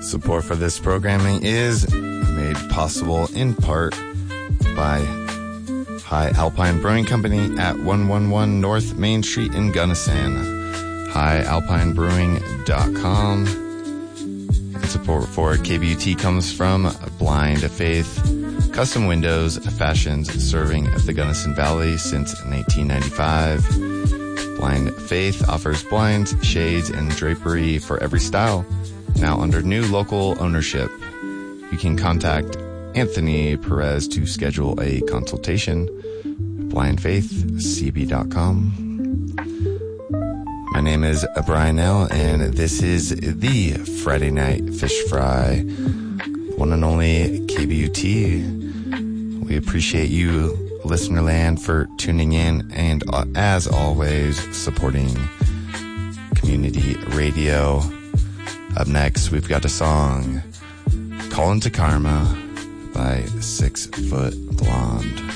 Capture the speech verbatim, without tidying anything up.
Support for this programming is made possible in part by High Alpine Brewing Company at one eleven North Main Street in Gunnison, high alpine brewing dot com. And support for K B U T comes from Blind Faith Custom Windows Fashions, serving the Gunnison Valley since nineteen ninety-five. Blind Faith offers blinds, shades, and drapery for every style, now under new local ownership. You can contact Anthony Perez to schedule a consultation. blind faith c b dot com. My name is Brian L., and this is the Friday Night Fish Fry, one and only K B U T. We appreciate you, listener land, for tuning in and, uh, as always, supporting community radio. Up next, we've got a song, Call Into Karma by Six Foot Blonde.